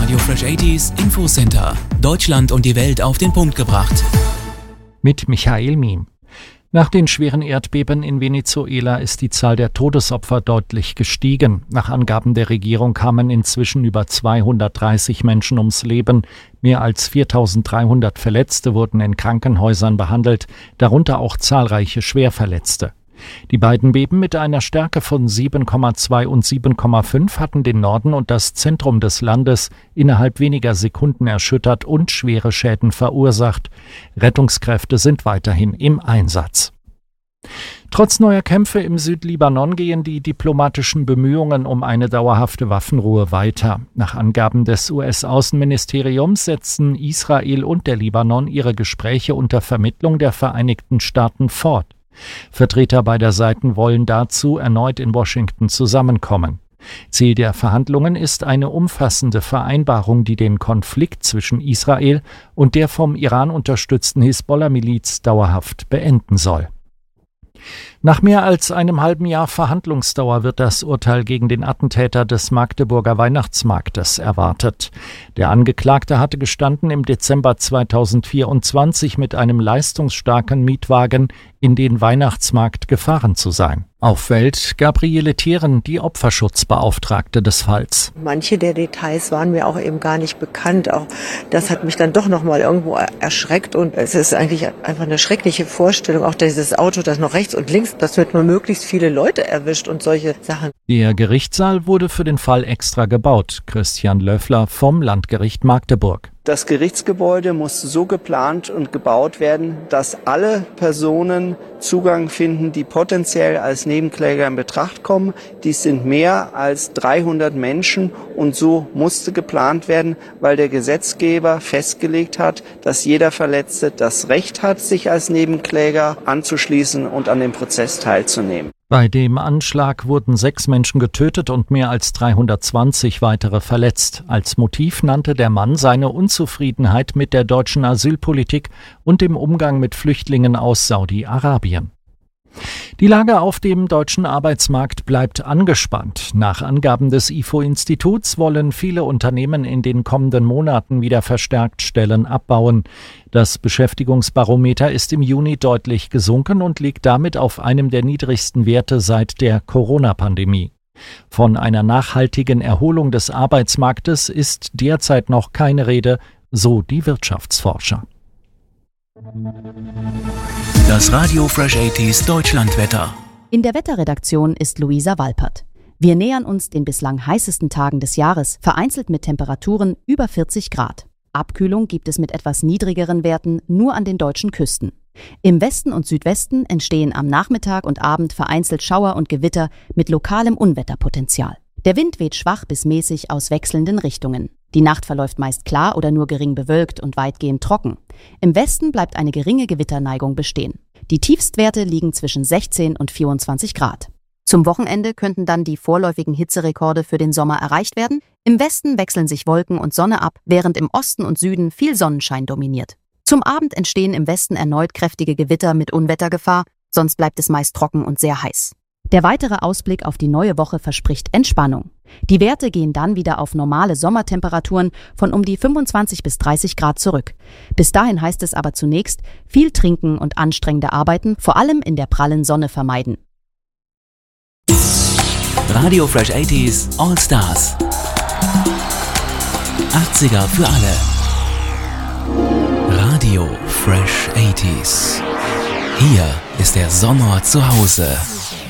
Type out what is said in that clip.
Radio Fresh 80s Infocenter. Deutschland und die Welt auf den Punkt gebracht. Mit Michael Miem. Nach den schweren Erdbeben in Venezuela ist die Zahl der Todesopfer deutlich gestiegen. Nach Angaben der Regierung kamen inzwischen über 230 Menschen ums Leben. Mehr als 4.300 Verletzte wurden in Krankenhäusern behandelt, darunter auch zahlreiche Schwerverletzte. Die beiden Beben mit einer Stärke von 7,2 und 7,5 hatten den Norden und das Zentrum des Landes innerhalb weniger Sekunden erschüttert und schwere Schäden verursacht. Rettungskräfte sind weiterhin im Einsatz. Trotz neuer Kämpfe im Südlibanon gehen die diplomatischen Bemühungen um eine dauerhafte Waffenruhe weiter. Nach Angaben des US-Außenministeriums setzen Israel und der Libanon ihre Gespräche unter Vermittlung der Vereinigten Staaten fort. Vertreter beider Seiten wollen dazu erneut in Washington zusammenkommen. Ziel der Verhandlungen ist eine umfassende Vereinbarung, die den Konflikt zwischen Israel und der vom Iran unterstützten Hisbollah-Miliz dauerhaft beenden soll. Nach mehr als einem halben Jahr Verhandlungsdauer wird das Urteil gegen den Attentäter des Magdeburger Weihnachtsmarktes erwartet. Der Angeklagte hatte gestanden, im Dezember 2024 mit einem leistungsstarken Mietwagen in den Weihnachtsmarkt gefahren zu sein. Auffällt Gabriele Thieren, die Opferschutzbeauftragte des Falls. Manche der Details waren mir auch eben gar nicht bekannt. Auch das hat mich dann doch noch mal irgendwo erschreckt. Und es ist eigentlich einfach eine schreckliche Vorstellung. Auch dieses Auto, das noch rechts und links, das wird nur möglichst viele Leute erwischt und solche Sachen. Der Gerichtssaal wurde für den Fall extra gebaut. Christian Löffler vom Landgericht Magdeburg. Das Gerichtsgebäude musste so geplant und gebaut werden, dass alle Personen Zugang finden, die potenziell als Nebenkläger in Betracht kommen. Dies sind mehr als 300 Menschen und so musste geplant werden, weil der Gesetzgeber festgelegt hat, dass jeder Verletzte das Recht hat, sich als Nebenkläger anzuschließen und an dem Prozess teilzunehmen. Bei dem Anschlag wurden 6 Menschen getötet und mehr als 320 weitere verletzt. Als Motiv nannte der Mann seine Unzufriedenheit mit der deutschen Asylpolitik und dem Umgang mit Flüchtlingen aus Saudi-Arabien. Die Lage auf dem deutschen Arbeitsmarkt bleibt angespannt. Nach Angaben des IFO-Instituts wollen viele Unternehmen in den kommenden Monaten wieder verstärkt Stellen abbauen. Das Beschäftigungsbarometer ist im Juni deutlich gesunken und liegt damit auf einem der niedrigsten Werte seit der Corona-Pandemie. Von einer nachhaltigen Erholung des Arbeitsmarktes ist derzeit noch keine Rede, so die Wirtschaftsforscher. Das Radio Fresh 80s Deutschlandwetter. In der Wetterredaktion ist Luisa Walpert. Wir nähern uns den bislang heißesten Tagen des Jahres, vereinzelt mit Temperaturen über 40 Grad. Abkühlung gibt es mit etwas niedrigeren Werten nur an den deutschen Küsten. Im Westen und Südwesten entstehen am Nachmittag und Abend vereinzelt Schauer und Gewitter mit lokalem Unwetterpotenzial. Der Wind weht schwach bis mäßig aus wechselnden Richtungen. Die Nacht verläuft meist klar oder nur gering bewölkt und weitgehend trocken. Im Westen bleibt eine geringe Gewitterneigung bestehen. Die Tiefstwerte liegen zwischen 16 und 24 Grad. Zum Wochenende könnten dann die vorläufigen Hitzerekorde für den Sommer erreicht werden. Im Westen wechseln sich Wolken und Sonne ab, während im Osten und Süden viel Sonnenschein dominiert. Zum Abend entstehen im Westen erneut kräftige Gewitter mit Unwettergefahr, sonst bleibt es meist trocken und sehr heiß. Der weitere Ausblick auf die neue Woche verspricht Entspannung. Die Werte gehen dann wieder auf normale Sommertemperaturen von um die 25 bis 30 Grad zurück. Bis dahin heißt es aber zunächst, viel trinken und anstrengende Arbeiten, vor allem in der prallen Sonne, vermeiden. Radio Fresh 80s All Stars. 80er für alle. Radio Fresh 80s. Hier ist der Sommer zu Hause.